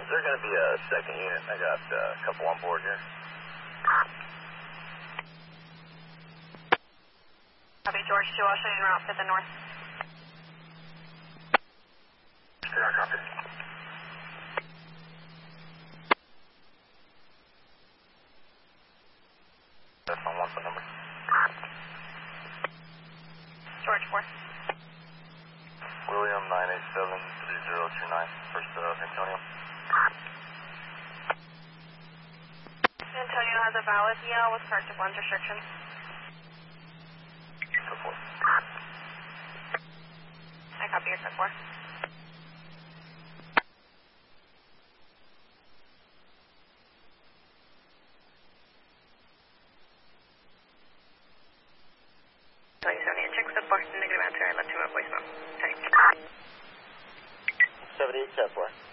is there going to be a second unit? I got a couple on board here. Copy, George 2, I'll show you en route to the north. Yeah, copy. That's on one phone number. George 4. William 987-3029, first Antonio. Antonio has a valid EL with corrective lens restrictions. Go for it. I copy your code 4. Check the Boston negative answer. I left him a voicemail. Thanks. 78 Cat 4.